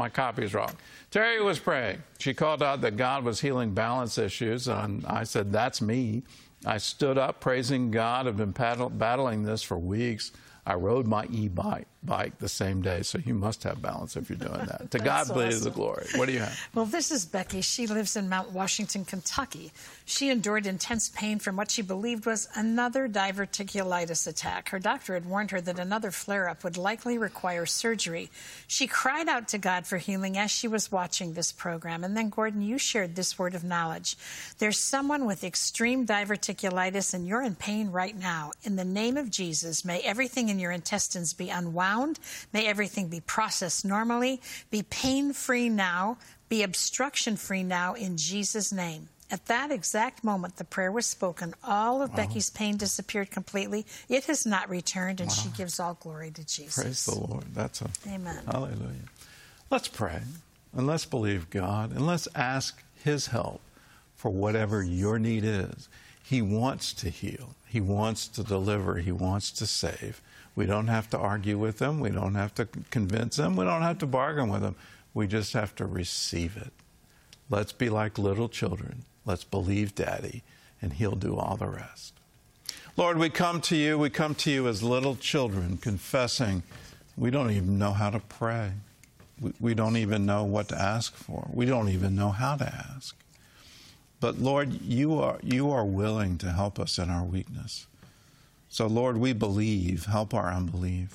My copy's wrong. Terry was praying. She called out that God was healing balance issues, and I said, that's me. I stood up praising God. I've been battling this for weeks. I rode my e-bike the same day, so you must have balance if you're doing that. To God be the glory. What do you have? Well, this is Becky. She lives in Mount Washington, Kentucky. She endured intense pain from what she believed was another diverticulitis attack. Her doctor had warned her that another flare-up would likely require surgery. She cried out to God for healing as she was watching this program. And then, Gordon, you shared this word of knowledge. There's someone with extreme diverticulitis, and you're in pain right now. In the name of Jesus, may everything in your intestines be unwound. May everything be processed normally. Be pain-free now. Be obstruction-free now in Jesus' name. At that exact moment, the prayer was spoken. All of Becky's pain disappeared completely. It has not returned, and she gives all glory to Jesus. Praise the Lord. That's a Amen. Hallelujah. Let's pray, and let's believe God, and let's ask His help for whatever your need is. He wants to heal. He wants to deliver. He wants to save. We don't have to argue with Him. We don't have to convince Him. We don't have to bargain with Him. We just have to receive it. Let's be like little children. Let's believe Daddy, and He'll do all the rest. Lord, we come to You. We come to You as little children, confessing we don't even know how to pray. We don't even know what to ask for. We don't even know how to ask. But Lord, You are willing to help us in our weakness. So Lord, we believe. Help our unbelief.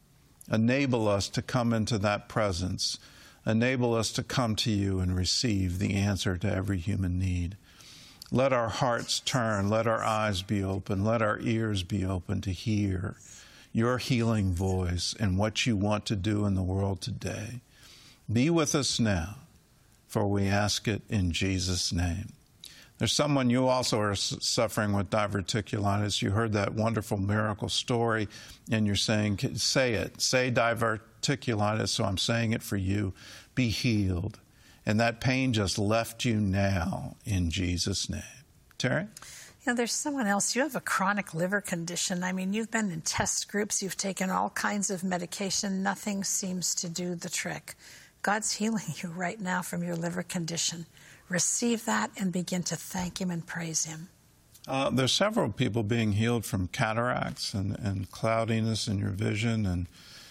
Enable us to come into that presence. Enable us to come to You and receive the answer to every human need. Let our hearts turn. Let our eyes be open. Let our ears be open to hear Your healing voice and what You want to do in the world today. Be with us now, for we ask it in Jesus' name. There's someone, you also are suffering with diverticulitis. You heard that wonderful miracle story, and you're saying, say it. Say diverticulitis, so I'm saying it for you. Be healed. And that pain just left you now in Jesus' name. Terry? You know, there's someone else. You have a chronic liver condition. I mean, you've been in test groups. You've taken all kinds of medication. Nothing seems to do the trick. God's healing you right now from your liver condition. Receive that and begin to thank Him and praise Him. There's several people being healed from cataracts and cloudiness in your vision and,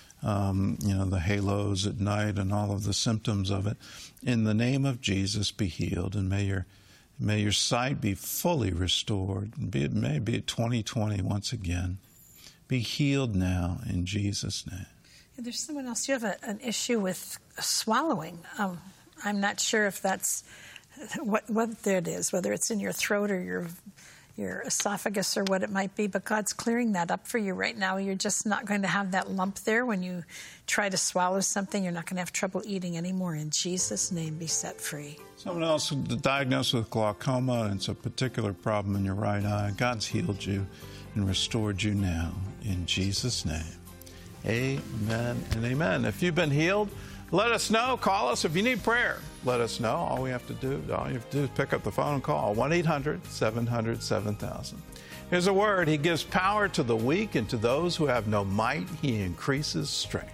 the halos at night and all of the symptoms of it. In the name of Jesus, be healed, and may your sight be fully restored. May it be 20/20 once again. Be healed now in Jesus' name. There's someone else. You have an issue with swallowing. I'm not sure if that's what it is, whether it's in your throat or your esophagus or what it might be, but God's clearing that up for you right now. You're just not going to have that lump there when you try to swallow something. You're not going to have trouble eating anymore. In Jesus' name, be set free. Someone else diagnosed with glaucoma, and it's a particular problem in your right eye. God's healed you and restored you now in Jesus' name. Amen and amen. If you've been healed, let us know. Call us if you need prayer. Let us know. All you have to do is pick up the phone and call 1-800-700-7000. Here's a word. He gives power to the weak, and to those who have no might, He increases strength.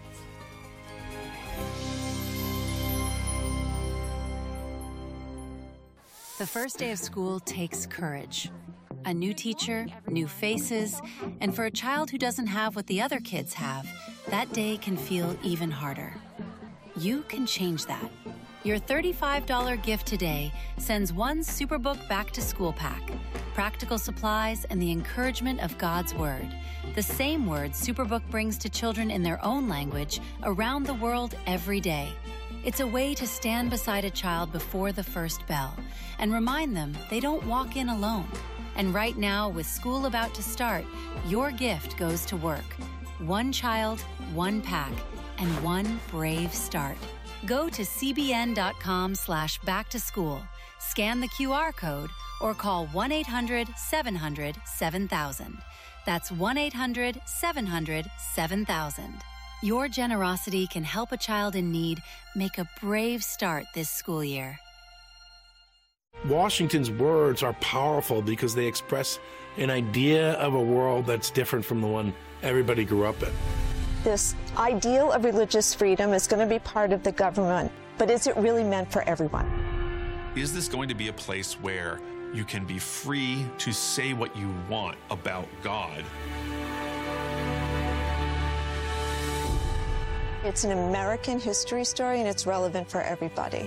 The first day of school takes courage. A new teacher, new faces, and for a child who doesn't have what the other kids have, that day can feel even harder. You can change that. Your $35 gift today sends one Superbook back-to-school pack, practical supplies, and the encouragement of God's Word. The same word Superbook brings to children in their own language around the world every day. It's a way to stand beside a child before the first bell and remind them they don't walk in alone. And right now, with school about to start, your gift goes to work. One child, one pack, and one brave start. Go to cbn.com/back-to-school, scan the QR code, or call 1-800-700-7000. That's 1-800-700-7000. Your generosity can help a child in need make a brave start this school year. Washington's words are powerful because they express an idea of a world that's different from the one everybody grew up in. This ideal of religious freedom is going to be part of the government, but is it really meant for everyone? Is this going to be a place where you can be free to say what you want about God? It's an American history story, and it's relevant for everybody.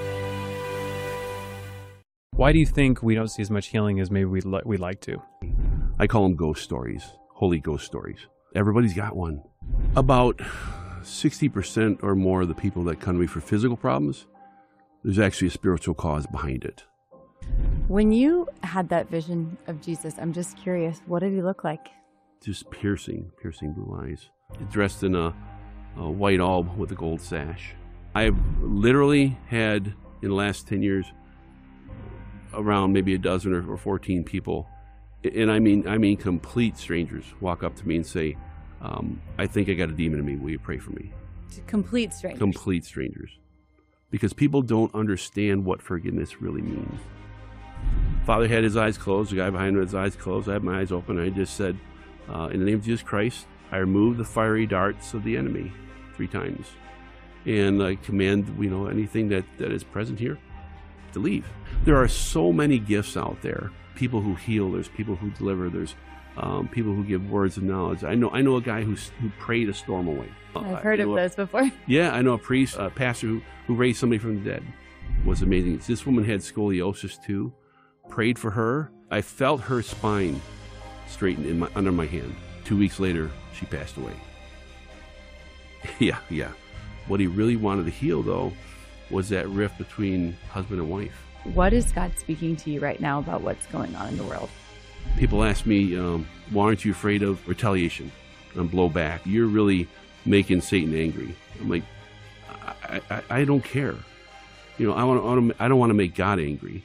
Why do you think we don't see as much healing as maybe we'd like to? I call them ghost stories, holy ghost stories. Everybody's got one. About 60% or more of the people that come to me for physical problems, there's actually a spiritual cause behind it. When you had that vision of Jesus, I'm just curious, what did he look like? Just piercing blue eyes. Dressed in a white alb with a gold sash. I've literally had, in the last 10 years, around maybe a dozen or 14 people, and I mean complete strangers, walk up to me and say, I think I got a demon in me. Will you pray for me? Complete strangers. Complete strangers. Because people don't understand what forgiveness really means. Father had his eyes closed. The guy behind him had his eyes closed. I had my eyes open. And I just said, in the name of Jesus Christ, I remove the fiery darts of the enemy 3 times. And I command, anything that is present here to leave. There are so many gifts out there. People who heal. There's people who deliver. There's people who give words of knowledge. I know a guy who prayed a storm away. I've heard of those before. Yeah, I know a priest, a pastor who raised somebody from the dead. It was amazing. This woman had scoliosis too. Prayed for her. I felt her spine straighten under my hand. 2 weeks later, she passed away. Yeah. What he really wanted to heal, though, was that rift between husband and wife. What is God speaking to you right now about what's going on in the world? People ask me, why aren't you afraid of retaliation and blowback? You're really making Satan angry. I'm like, I don't care. I don't want to make God angry.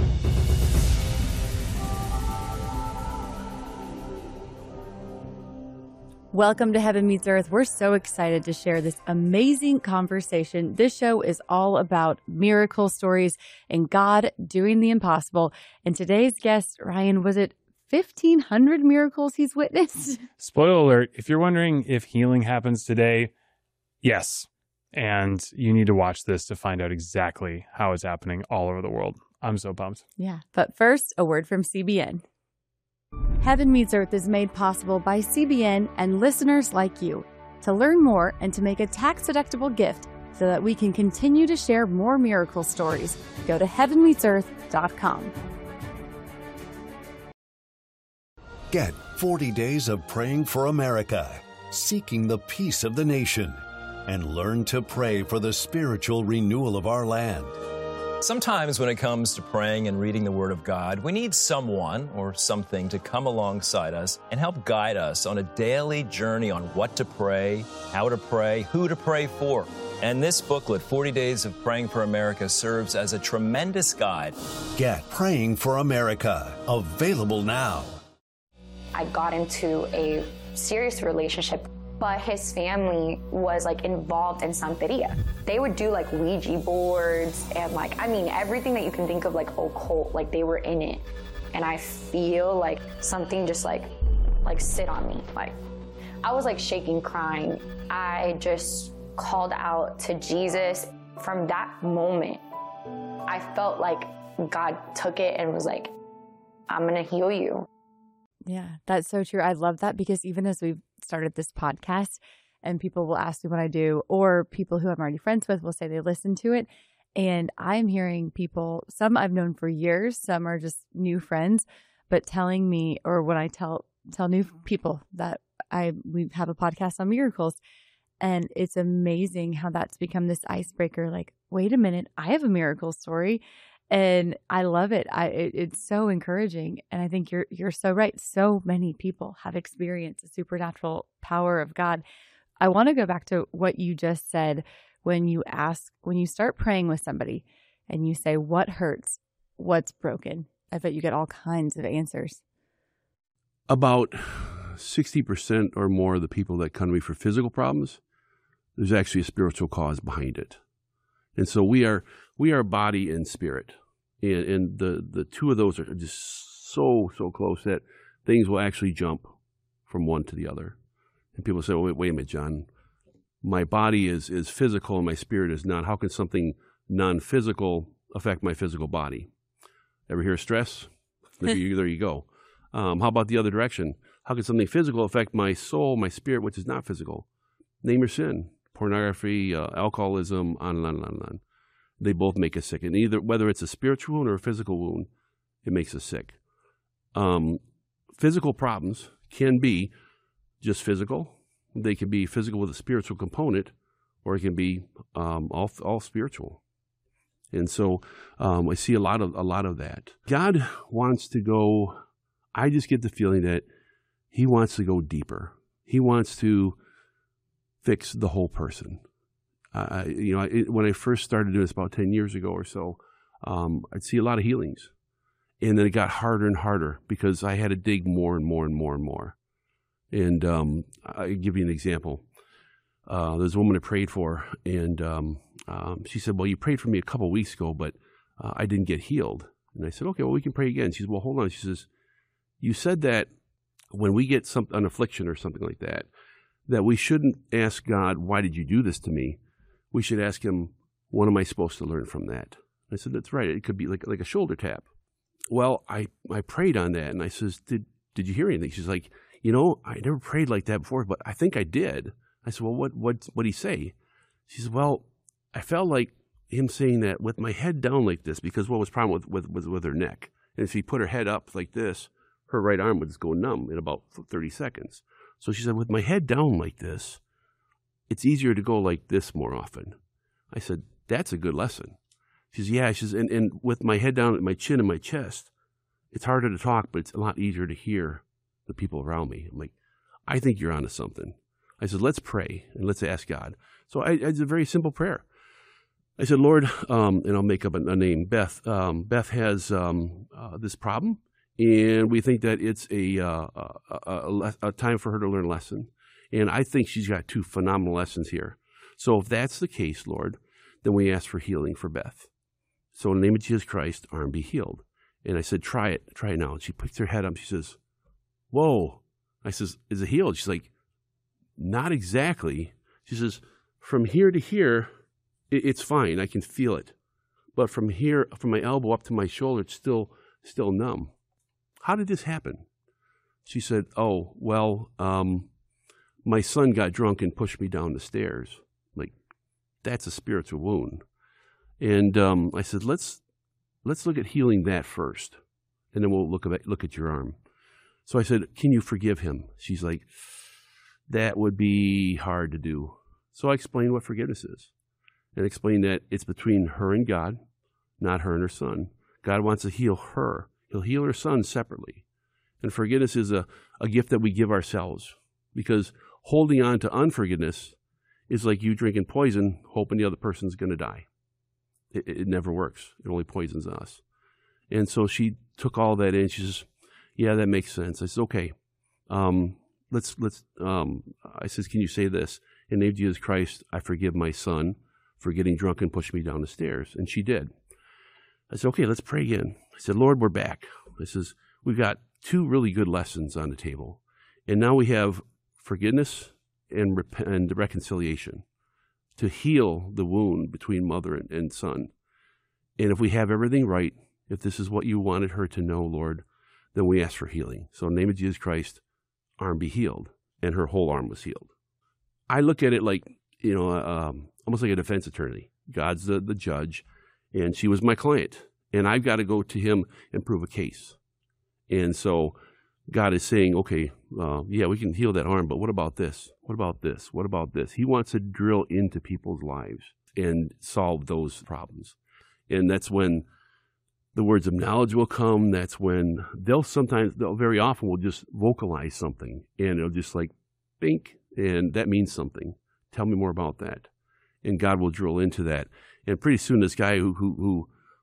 Welcome to Heaven Meets Earth. We're so excited to share this amazing conversation. This show is all about miracle stories and God doing the impossible. And today's guest, Ryan, was it 1,500 miracles he's witnessed? Spoiler alert, if you're wondering if healing happens today, yes. And you need to watch this to find out exactly how it's happening all over the world. I'm so pumped. Yeah. But first, a word from CBN. Heaven Meets Earth is made possible by CBN and listeners like you. To learn more and to make a tax-deductible gift so that we can continue to share more miracle stories, go to heavenmeetsearth.com. Get 40 days of praying for America, seeking the peace of the nation, and learn to pray for the spiritual renewal of our land. Sometimes when it comes to praying and reading the Word of God, we need someone or something to come alongside us and help guide us on a daily journey on what to pray, how to pray, who to pray for. And this booklet, 40 Days of Praying for America, serves as a tremendous guide. Get Praying for America, available now. I got into a serious relationship, but his family was involved in Santeria. They would do Ouija boards and everything that you can think of occult, they were in it. And I feel something just sit on me. I was shaking, crying. I just called out to Jesus. From that moment, I felt like God took it and was I'm gonna heal you. Yeah, that's so true. I love that because even as we've started this podcast and people will ask me what I do, or people who I'm already friends with will say they listen to it. And I'm hearing people, some I've known for years, some are just new friends, but telling me, or when I tell new people that we have a podcast on miracles, and it's amazing how that's become this icebreaker. Wait a minute, I have a miracle story. And I love it. It's so encouraging. And I think you're so right. So many people have experienced the supernatural power of God. I want to go back to what you just said when you start praying with somebody and you say, what hurts? What's broken? I bet you get all kinds of answers. About 60% or more of the people that come to me for physical problems, there's actually a spiritual cause behind it. And so we are body and spirit. And the two of those are just so close that things will actually jump from one to the other. And people say, well, wait a minute, John. My body is physical and my spirit is not. How can something non-physical affect my physical body? Ever hear of stress? There you go. How about the other direction? How can something physical affect my soul, my spirit, which is not physical? Name your sin. Pornography, alcoholism, on and on and on and on. They both make us sick. And either whether it's a spiritual wound or a physical wound, it makes us sick. Physical problems can be just physical. They can be physical with a spiritual component, or it can be all spiritual. And so I see a lot of that. God wants to go. I just get the feeling that He wants to go deeper. He wants to fix the whole person. When I first started doing this about 10 years ago or so, I'd see a lot of healings. And then it got harder and harder because I had to dig more and more and more and more. And I'll give you an example. There's a woman I prayed for, and she said, well, you prayed for me a couple of weeks ago, but I didn't get healed. And I said, okay, well, we can pray again. She said, well, hold on. She says, you said that when we get an affliction or something like that, that we shouldn't ask God, why did you do this to me? We should ask Him, what am I supposed to learn from that? I said, that's right. It could be like a shoulder tap. Well, I prayed on that, and I says, did you hear anything? She's like, I never prayed like that before, but I think I did. I said, well, what did He say? She said, well, I felt like Him saying that with my head down like this, because what was the problem with her neck? And if she put her head up like this, her right arm would just go numb in about 30 seconds. So she said, with my head down like this, it's easier to go like this more often. I said, that's a good lesson. She says, yeah. She says, and with my head down at my chin and my chest, it's harder to talk, but it's a lot easier to hear the people around me. I'm like, I think you're onto something. I said, let's pray and let's ask God. So I did a very simple prayer. I said, Lord, and I'll make up a name, Beth. Beth has this problem, and we think that it's a time for her to learn a lesson. And I think she's got 2 phenomenal lessons here. So if that's the case, Lord, then we ask for healing for Beth. So in the name of Jesus Christ, arm be healed. And I said, try it now. And she picks her head up. She says, whoa. I says, is it healed? She's like, not exactly. She says, from here to here, it's fine. I can feel it. But from here, from my elbow up to my shoulder, it's still numb. How did this happen? She said, oh, well, my son got drunk and pushed me down the stairs. Like, that's a spiritual wound. And I said, let's look at healing that first, and then we'll look at your arm. So I said, can you forgive him? She's like, that would be hard to do. So I explained what forgiveness is, and explained that it's between her and God, not her and her son. God wants to heal her. He'll heal her son separately. And forgiveness is a gift that we give ourselves, because holding on to unforgiveness is like you drinking poison, hoping the other person's going to die. It never works. It only poisons us. And so she took all that in. She says, yeah, that makes sense. I said, okay, let's I says, can you say this? In the name of Jesus Christ, I forgive my son for getting drunk and pushing me down the stairs. And she did. I said, okay, let's pray again. I said, Lord, we're back. I says, we've got 2 really good lessons on the table. And now we have forgiveness and reconciliation to heal the wound between mother and son. And if we have everything right, if this is what you wanted her to know, Lord, then we ask for healing. So in the name of Jesus Christ, arm be healed. And her whole arm was healed. I look at it like, almost like a defense attorney. God's the judge, and she was my client. And I've got to go to him and prove a case. And so God is saying, okay, yeah, we can heal that arm, but what about this? What about this? What about this? He wants to drill into people's lives and solve those problems. And that's when the words of knowledge will come. That's when they'll very often will just vocalize something, and it'll just like, bink, and that means something. Tell me more about that. And God will drill into that. And pretty soon this guy who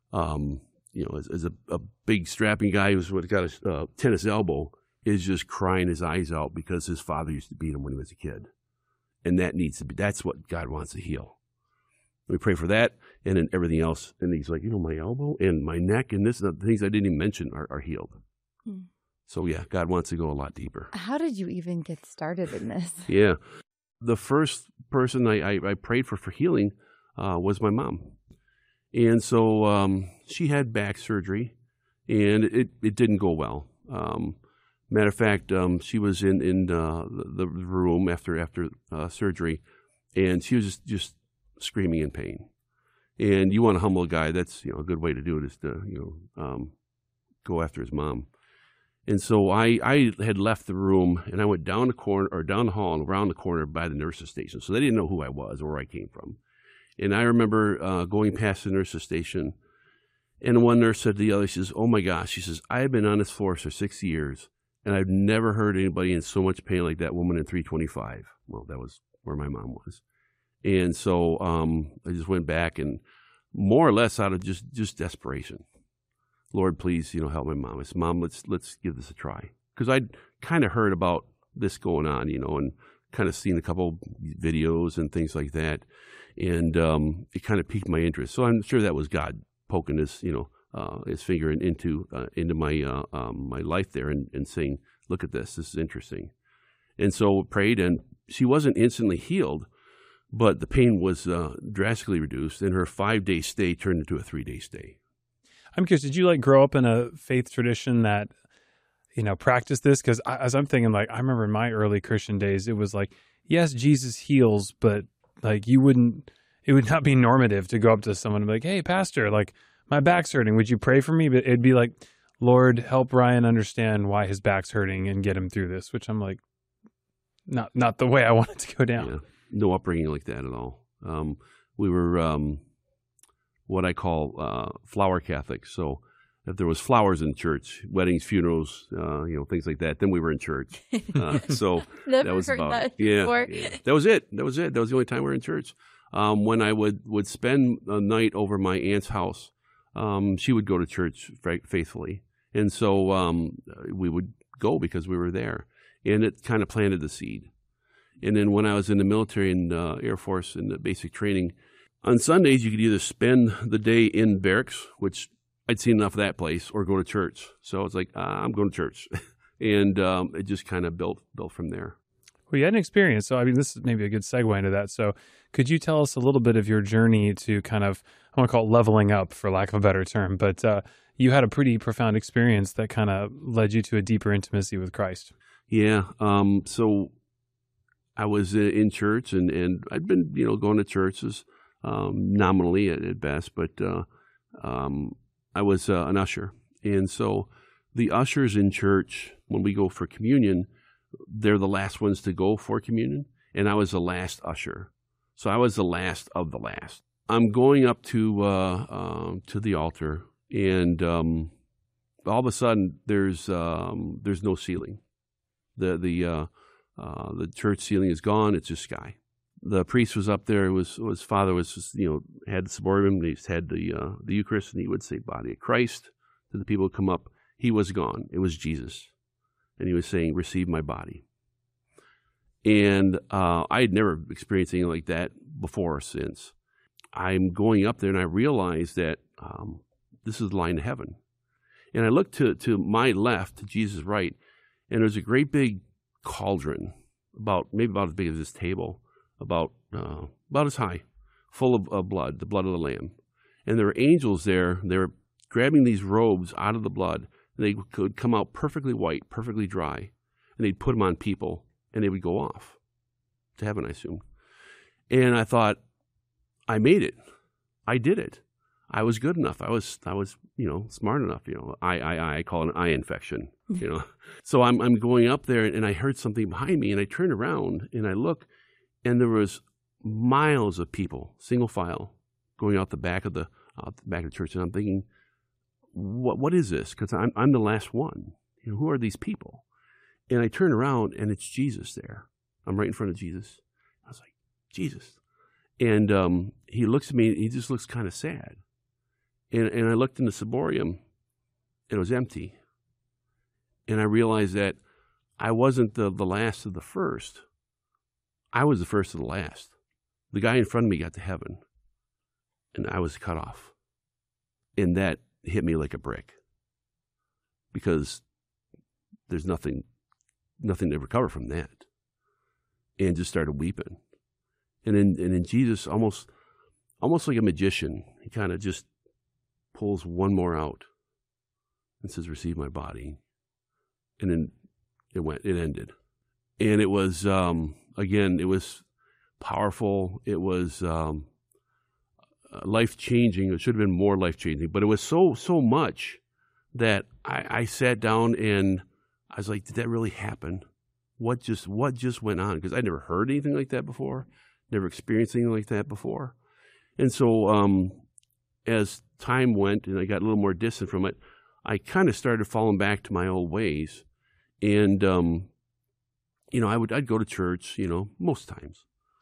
is a big strapping guy who's got a tennis elbow is just crying his eyes out because his father used to beat him when he was a kid. And that's what God wants to heal. We pray for that, and then everything else. And he's like, my elbow and my neck and this, and the things I didn't even mention are healed. So yeah, God wants to go a lot deeper. How did you even get started in this? Yeah. The first person I prayed for healing was my mom. And so she had back surgery, and it didn't go well. Matter of fact, she was in the room after surgery, and she was just screaming in pain. And you want to humble a guy, that's a good way to do it, is to go after his mom. And so I had left the room, and I went down the hall and around the corner by the nurse's station. So they didn't know who I was or where I came from. And I remember going past the nurse's station, and one nurse said to the other, she says, "Oh my gosh," she says, "I have been on this floor for 6 years, and I've never heard anybody in so much pain like that woman in 325. Well, that was where my mom was. And so I just went back, and more or less out of just desperation. Lord, please, help my mom. I said, "Mom, let's give this a try." Because I'd kind of heard about this going on, and kind of seen a couple videos and things like that. And it kind of piqued my interest. So I'm sure that was God poking his finger into my my life there and saying, "Look at this. This is interesting." And so prayed, and she wasn't instantly healed, but the pain was drastically reduced, and her 5-day stay turned into a 3-day stay. I'm curious, did you grow up in a faith tradition that, practiced this? Because as I'm thinking, I remember in my early Christian days, it was yes, Jesus heals, but it would not be normative to go up to someone and be like, "Hey, pastor, my back's hurting. Would you pray for me?" But it'd be like, "Lord, help Ryan understand why his back's hurting and get him through this," which I'm like, not the way I want it to go down. Yeah. No upbringing like that at all. We were what I call flower Catholics. So if there was flowers in church, weddings, funerals, things like that, then we were in church. So that was about that yeah. That was it. That was the only time we were in church. When I would spend a night over my aunt's house, she would go to church faithfully, and so we would go because we were there, and it kind of planted the seed. And then when I was in the military and Air Force in the basic training, on Sundays you could either spend the day in barracks, which I'd seen enough of that place, or go to church. So it's like, I'm going to church. And it just kind of built from there. Well, you had an experience. So, this is maybe a good segue into that. So could you tell us a little bit of your journey to kind of, I want to call it leveling up, for lack of a better term, but you had a pretty profound experience that kind of led you to a deeper intimacy with Christ. Yeah. So I was in church, and I'd been, going to churches nominally at best, but I was an usher. And so the ushers in church, when we go for communion, they're the last ones to go for communion, and I was the last usher. So I was the last of the last. I'm going up to the altar, and all of a sudden there's no ceiling. The church ceiling is gone. It's just sky. The priest was up there. His father was just, had the ciborium. He had the Eucharist, and he would say, "Body of Christ," to the people who come up. He was gone. It was Jesus, and he was saying, "Receive my body." And I had never experienced anything like that before or since. I'm going up there, and I realized that this is the line to heaven. And I looked to my left, to Jesus' right, and there's a great big cauldron, maybe about as big as this table, about as high, full of blood, the blood of the Lamb. And there were angels there. They were grabbing these robes out of the blood, and they could come out perfectly white, perfectly dry, and they'd put them on people, and they would go off to heaven, I assume. And I thought, I made it. I did it. I was good enough. I was smart enough. I call it an eye infection. So I'm going up there, and I heard something behind me, and I turned around and I look, and there was miles of people, single file, going out the back of the church, and I'm thinking, what is this? Because I'm the last one. Who are these people? And I turn around, and it's Jesus there. I'm right in front of Jesus. I was like, Jesus. And he looks at me, and he just looks kind of sad. And I looked in the ciborium, and it was empty. And I realized that I wasn't the last of the first. I was the first of the last. The guy in front of me got to heaven, and I was cut off. And that hit me like a brick. Because there's nothing to recover from that. And just started weeping. And then Jesus, almost like a magician, he kind of just pulls one more out and says, receive my body. And then it ended. And it was, again, it was powerful. It was life-changing. It should have been more life-changing, but it was so much that I sat down and I was like, did that really happen? What just went on? Because I never heard anything like that before, never experienced anything like that before. And so as time went and I got a little more distant from it, I kind of started falling back to my old ways. And, I'd go to church, most times.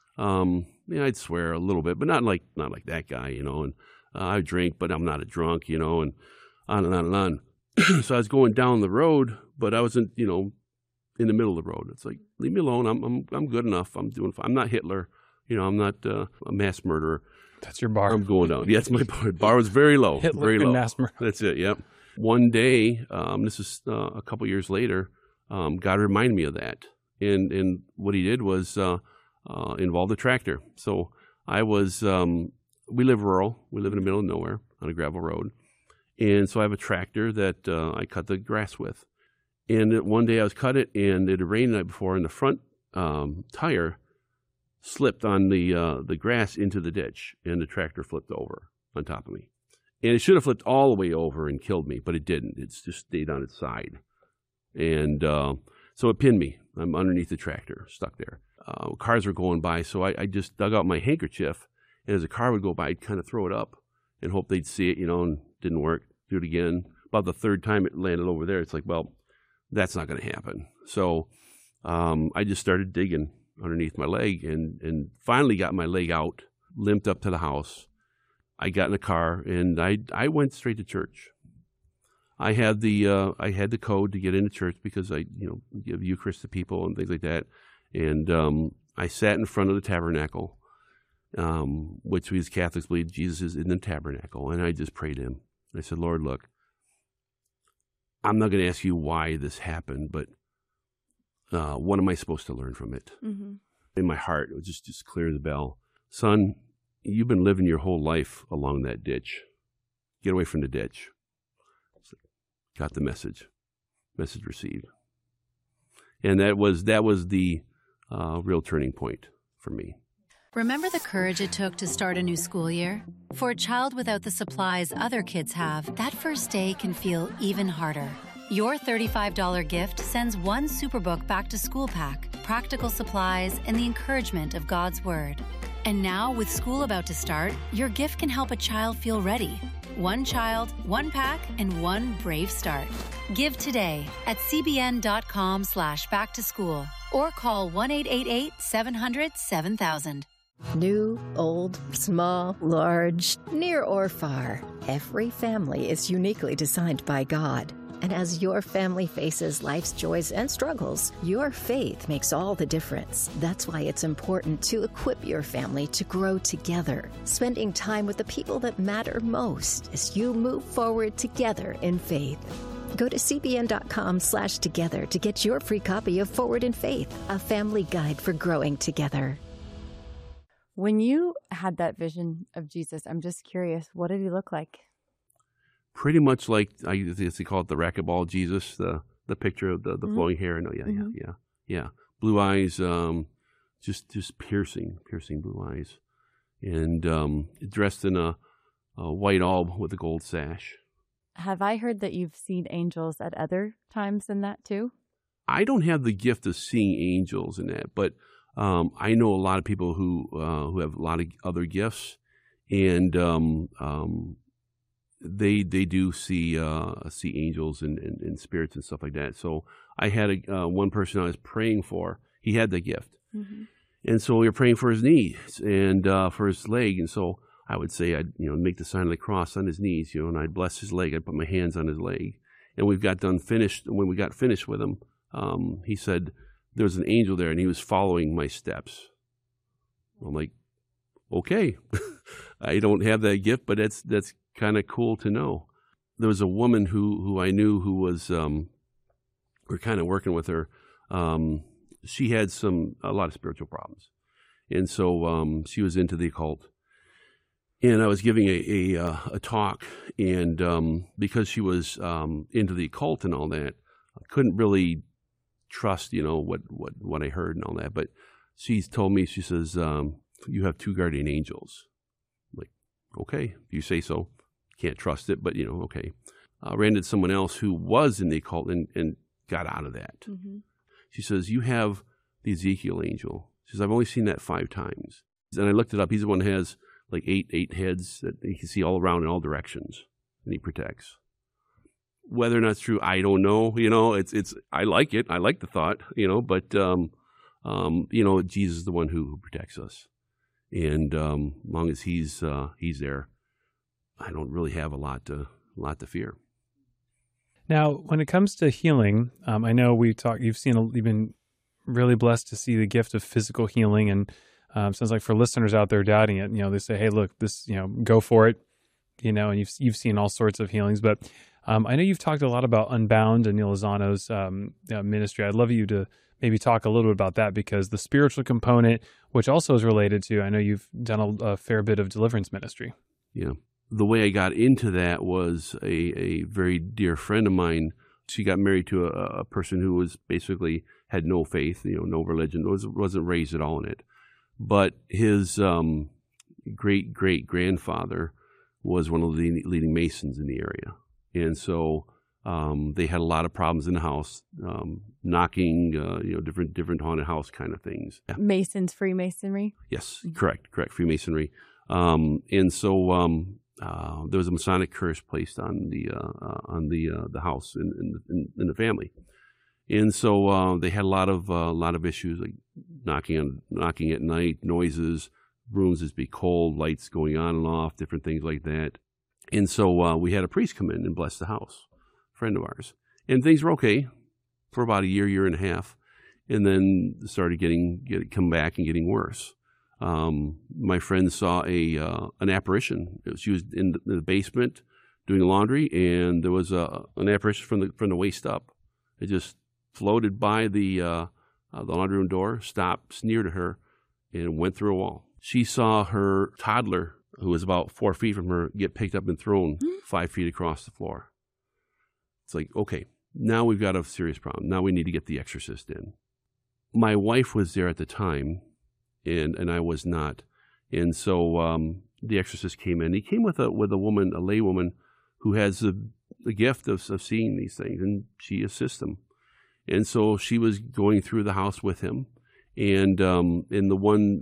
I'd swear a little bit, but not like that guy, and I drink, but I'm not a drunk, and on and on and on. So I was going down the road, but I wasn't, in the middle of the road. It's like, leave me alone. I'm good enough. I'm doing fine. I'm not Hitler. I'm not a mass murderer. That's your bar. I'm going down. Yeah, that's my bar. Bar was very low. Hitler very low. and mass murderer. That's it. Yep. One day, this is a couple years later, God reminded me of that. And what he did was involve the tractor. So I was, we live rural. We live in the middle of nowhere on a gravel road. And so I have a tractor that I cut the grass with. And one day I was cut it, and it had rained the night before, and the front tire slipped on the grass into the ditch, and the tractor flipped over on top of me. And it should have flipped all the way over and killed me, but it didn't. It just stayed on its side. And so it pinned me. I'm underneath the tractor, stuck there. Cars were going by, so I just dug out my handkerchief, and as a car would go by, I'd kind of throw it up and hope they'd see it, and didn't work. Do it again. About the third time it landed over there, it's like, well, that's not going to happen. So I just started digging underneath my leg and finally got my leg out, limped up to the house. I got in the car, and I went straight to church. I had the code to get into church because I give Eucharist to people and things like that. And I sat in front of the tabernacle, which we as Catholics believe Jesus is in the tabernacle, and I just prayed to him. I said, Lord, look, I'm not going to ask you why this happened, but what am I supposed to learn from it? Mm-hmm. In my heart, it was just clear the bell. Son, you've been living your whole life along that ditch. Get away from the ditch. Got the message. Message received. And that was the real turning point for me. Remember the courage it took to start a new school year? For a child without the supplies other kids have, that first day can feel even harder. Your $35 gift sends one Superbook back to school pack, practical supplies, and the encouragement of God's Word. And now, with school about to start, your gift can help a child feel ready. One child, one pack, and one brave start. Give today at cbn.com/backtoschool or call 1-888-700-7000. New, old, small, large, near or far, every family is uniquely designed by God. And as your family faces life's joys and struggles, your faith makes all the difference. That's why it's important to equip your family to grow together, spending time with the people that matter most as you move forward together in faith. Go to cbn.com/together to get your free copy of Forward in Faith, a family guide for growing together. When you had that vision of Jesus, I'm just curious, what did he look like? Pretty much like, I guess they call it the racquetball Jesus, the picture of the flowing hair. No, yeah. Blue eyes, just piercing blue eyes. And dressed in a white alb with a gold sash. Have I heard that you've seen angels at other times than that too? I don't have the gift of seeing angels in that, but I know a lot of people who have a lot of other gifts, and they do see angels and spirits and stuff like that. So I had one person I was praying for. He had the gift, and so we were praying for his knees and for his leg. And so I would say I'd make the sign of the cross on his knees, and I'd bless his leg. I'd put my hands on his leg, and when we got finished with him, he said, there was an angel there, and he was following my steps. I'm like, okay, I don't have that gift, but that's kind of cool to know. There was a woman who I knew who was we're kind of working with her. She had a lot of spiritual problems. And so she was into the occult. And I was giving a talk, and because she was into the occult and all that, I couldn't really trust, what I heard and all that. But she's told me, she says, you have 2 guardian angels. I'm like, okay, if you say so. Can't trust it, but, okay. Ran into someone else who was in the occult and got out of that. Mm-hmm. She says, you have the Ezekiel angel. She says, I've only seen that 5 times. And I looked it up. He's the one who has like 8 heads that you can see all around in all directions, and he protects. Whether or not it's true, I don't know. It's I like it. I like the thought, but, Jesus is the one who protects us. And as long as he's there, I don't really have a lot to fear. Now, when it comes to healing, I know you've been really blessed to see the gift of physical healing, and sounds like for listeners out there doubting it, they say, hey, look, this, go for it, and you've seen all sorts of healings. But I know you've talked a lot about Unbound and Neil Lozano's ministry. I'd love you to maybe talk a little bit about that, because the spiritual component, which also is related to, I know you've done a fair bit of deliverance ministry. Yeah. The way I got into that was a very dear friend of mine. She got married to a person who was basically had no faith, no religion, wasn't raised at all in it. But his great-great-grandfather was one of the leading Masons in the area. And so they had a lot of problems in the house, knocking, different haunted house kind of things. Yeah. Masons, Freemasonry? Yes, correct, Freemasonry. And so there was a Masonic curse placed on the house in the family. And so they had a lot of issues, like knocking at night, noises, rooms just be cold, lights going on and off, different things like that. And so we had a priest come in and bless the house, a friend of ours. And things were okay for about a year and a half, and then started come back and getting worse. My friend saw an apparition. She was in the basement doing laundry, and there was an apparition from the waist up. It just floated by the laundry room door, stopped near to her, and went through a wall. She saw her toddler, who was about 4 feet from her, get picked up and thrown 5 feet across the floor. It's like, okay, now we've got a serious problem. Now we need to get the exorcist in. My wife was there at the time, and I was not. And so the exorcist came in. He came with a woman, a lay woman, who has the gift of seeing these things, and she assists him. And so she was going through the house with him, and in the one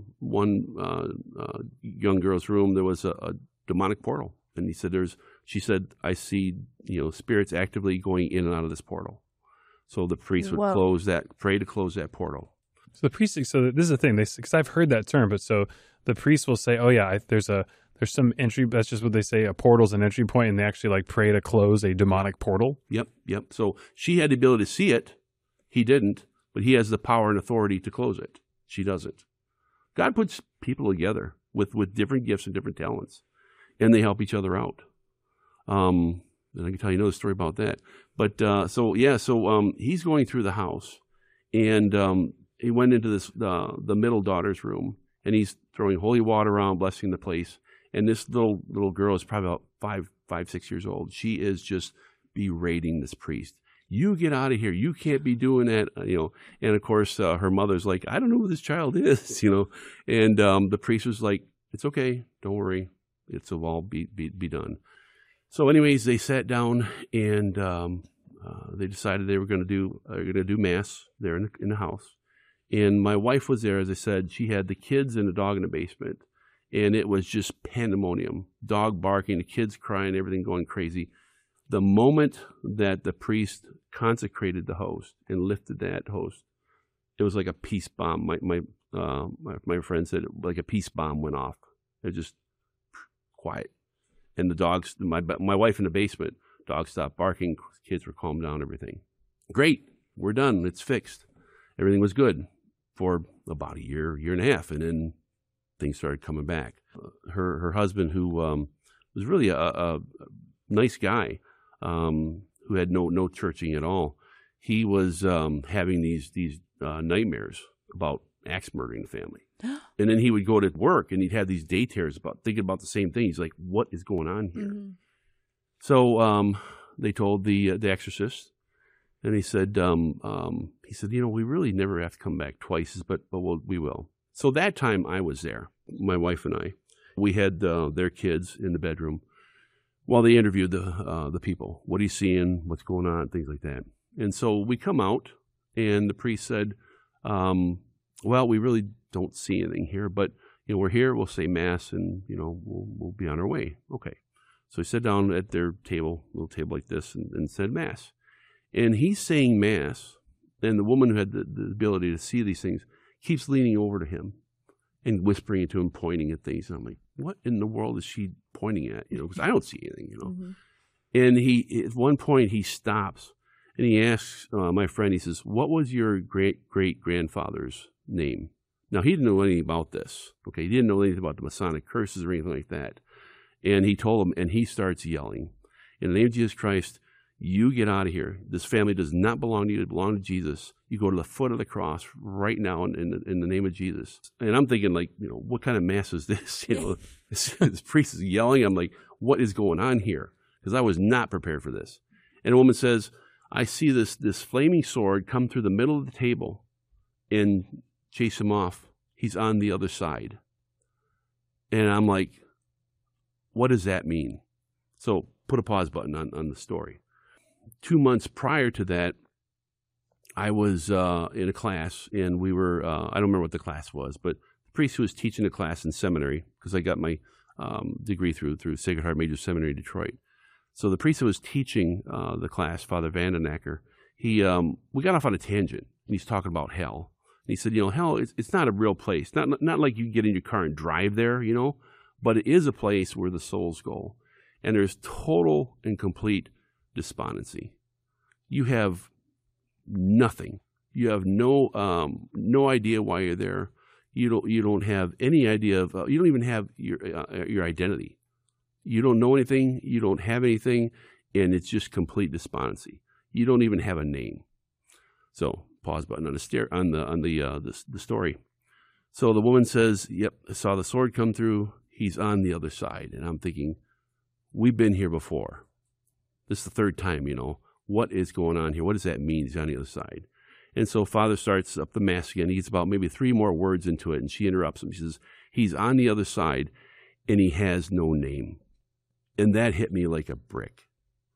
young girl's room, there was a demonic portal. And she said, I see, spirits actively going in and out of this portal. So the priest would pray to close that portal. So the priest, so this is the thing, because I've heard that term, but so the priest will say, oh yeah, there's some entry, that's just what they say, a portal's an entry point, and they actually pray to close a demonic portal. Yep. So she had the ability to see it. He didn't, but he has the power and authority to close it. She doesn't. God puts people together with different gifts and different talents, and they help each other out. And I can tell you another story about that. But so he's going through the house, and he went into the middle daughter's room, and he's throwing holy water around, blessing the place. And this little girl is probably about 5, 6 years old. She is just berating this priest. You get out of here. You can't be doing that, And of course, her mother's like, I don't know who this child is, And the priest was like, it's okay. Don't worry. It'll all be done. So anyways, they sat down, and they decided they were going to do mass there in the house. And my wife was there, as I said. She had the kids and the dog in the basement, and it was just pandemonium. Dog barking, the kids crying, everything going crazy. The moment that the priest consecrated the host and lifted that host, it was like a peace bomb. My friend said like a peace bomb went off. It just quiet. And the dogs, my wife in the basement, dogs stopped barking, kids were calmed down, everything. Great, we're done, it's fixed. Everything was good for about a year and a half, and then things started coming back. Her husband, who was really a nice guy, who had no churching at all, he was having these nightmares about axe murdering the family. And then he would go to work and he'd have these day terrors about thinking about the same thing. He's like, what is going on here? Mm-hmm. So they told the exorcist, and he said, we really never have to come back twice, but we will. So that time I was there, my wife and I. We had their kids in the bedroom while they interviewed the people. What are you seeing? What's going on? Things like that. And so we come out, and the priest said, well, we really don't see anything here, but we're here. We'll say mass, and we'll be on our way. Okay. So he sat down at their table, little table like this, and said mass. And he's saying mass, and the woman who had the ability to see these things keeps leaning over to him and whispering it to him, pointing at things. And I'm like, what in the world is she pointing at? Because I don't see anything. Mm-hmm. And at one point he stops and he asks my friend. He says, "What was your great grandfather's name?" Now, he didn't know anything about this. Okay, he didn't know anything about the Masonic curses or anything like that. And he told him, and he starts yelling, "In the name of Jesus Christ, you get out of here. This family does not belong to you. It belongs to Jesus. You go to the foot of the cross right now in the name of Jesus." And I'm thinking, like, what kind of mass is this? This priest is yelling. I'm like, what is going on here? Because I was not prepared for this. And a woman says, "I see this flaming sword come through the middle of the table and chase him off. He's on the other side." And I'm like, what does that mean? So put a pause button on the story. 2 months prior to that, I was in a class, and we were, I don't remember what the class was, but the priest who was teaching the class in seminary, because I got my degree through Sacred Heart Major Seminary in Detroit. So the priest who was teaching the class, Father Vandenacker, we got off on a tangent, and he's talking about hell. And he said, hell, it's not a real place. Not like you get in your car and drive there, but it is a place where the souls go. And there's total and complete despondency. You have nothing. You have no idea why you're there. You don't have any idea of. You don't even have your identity. You don't know anything. You don't have anything, and it's just complete despondency. You don't even have a name. So pause button on the story. So the woman says, "Yep, I saw the sword come through. He's on the other side." And I'm thinking, we've been here before. This is the third time, What is going on here? What does that mean? He's on the other side. And so Father starts up the mass again. He gets about maybe 3 more words into it, and she interrupts him. She says, "He's on the other side, and he has no name." And that hit me like a brick.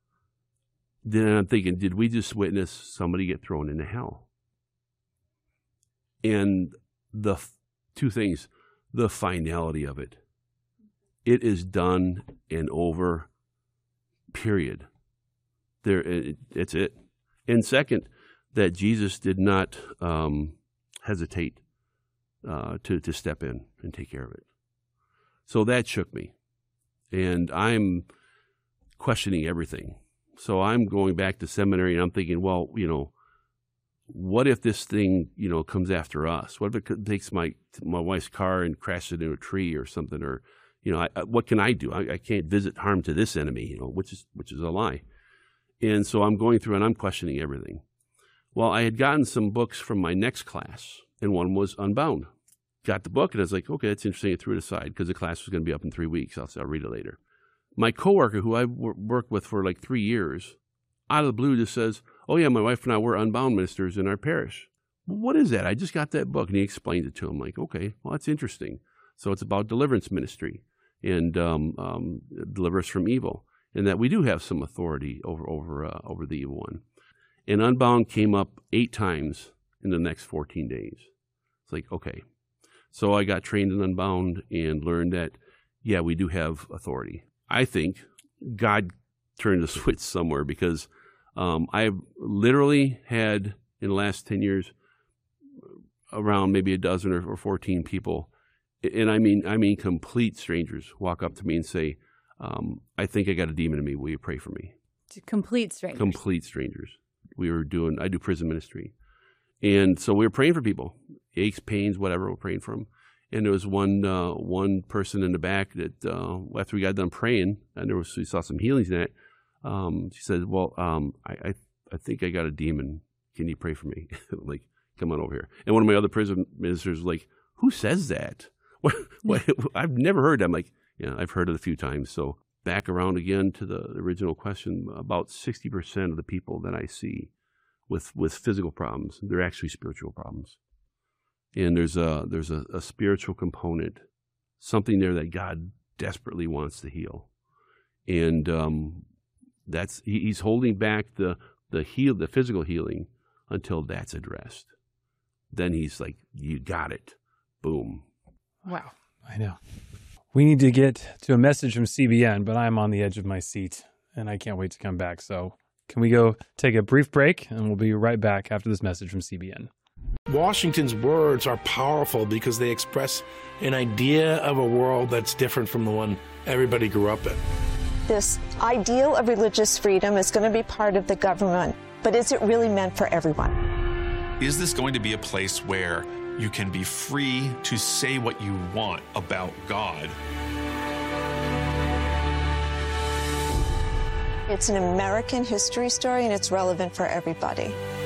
Then I'm thinking, did we just witness somebody get thrown into hell? And the 2 things, the finality of it. It is done and over, period. It's it. And second, that Jesus did not hesitate to step in and take care of it. So that shook me. And I'm questioning everything. So I'm going back to seminary, and I'm thinking, well, what if this thing, comes after us? What if it takes my wife's car and crashes into a tree or something? Or, what can I do? I can't visit harm to this enemy, which is a lie. And so I'm going through and I'm questioning everything. Well, I had gotten some books from my next class, and one was Unbound. Got the book, and I was like, okay, that's interesting. I threw it aside because the class was going to be up in 3 weeks. I'll read it later. My coworker, who I've worked with for like 3 years, out of the blue just says, "Oh yeah, my wife and I were Unbound ministers in our parish." What is that? I just got that book. And he explained it to him. Like, okay, well, that's interesting. So it's about deliverance ministry and deliver us from evil, and that we do have some authority over the evil one. And Unbound came up 8 times in the next 14 days. It's like, okay. So I got trained in Unbound and learned that, yeah, we do have authority. I think God turned the switch somewhere, because I've literally had, in the last 10 years, around maybe a dozen or 14 people, and I mean complete strangers, walk up to me and say, "I think I got a demon in me. Will you pray for me?" Complete strangers. Complete strangers. I do prison ministry. And so we were praying for people, aches, pains, whatever, we're praying for them. And there was one person in the back that, after we got done praying, and we saw some healings in it, she said, "Well, I think I got a demon can you pray for me? Like, come on over here. And one of my other prison ministers was like, who says that? What? I've never heard that. I'm like, yeah, I've heard it a few times. So back around again to the original question, about 60% of the people that I see with physical problems, they're actually spiritual problems. And there's a spiritual component, something there that God desperately wants to heal. And he's holding back the physical healing until that's addressed. Then he's like, you got it. Boom. Wow. I know. We need to get to a message from CBN, but I'm on the edge of my seat and I can't wait to come back. So can we go take a brief break and we'll be right back after this message from CBN. Washington's words are powerful because they express an idea of a world that's different from the one everybody grew up in. This ideal of religious freedom is going to be part of the government, but is it really meant for everyone? Is this going to be a place where you can be free to say what you want about God? It's an American history story and it's relevant for everybody.